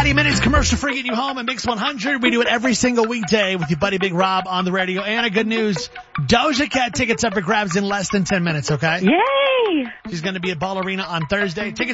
90 minutes commercial free, getting you home at Mix 100. We do it every single weekday with your buddy Big Rob on the radio. Anna, good news. Doja Cat tickets up for grabs in less than 10 minutes, okay? Yay! She's going to be at Ball Arena on Thursday. Tickets